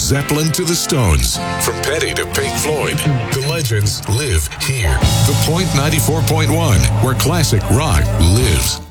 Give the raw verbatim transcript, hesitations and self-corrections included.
Zeppelin to the Stones, from Petty to Pink Floyd, the legends live here. The Point ninety-four point one, where classic rock lives.